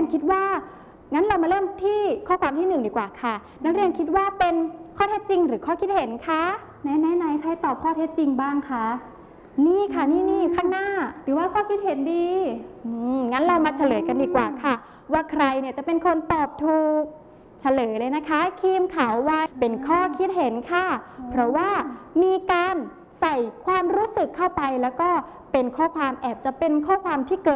นคิดว่างั้นเรามาเริ่มที่ข้อความที่1ดีกว่าค่ะนักเรียนคิดว่าเป็นข้อเท็จจริงหรือข้อคิดเห็นคะไหนใครตอบข้อเท็จจริงบ้างคะนี่ค่ะนี่ข้างหน้าหรือว่าข้อคิดเห็นดีงั้นเรามาเฉลยกันดีกว่าค่ะว่าใครเนี่ยจะเป็นคนตอบถูกเฉลยเลยนะคะครีมขาวว่าเป็นข้อคิดเห็นค่ะเพราะว่ามีการใส่ความรู้สึกเข้าไปแล้วก็เป็นข้อความแอบจะเป็นข้อความที่เกิน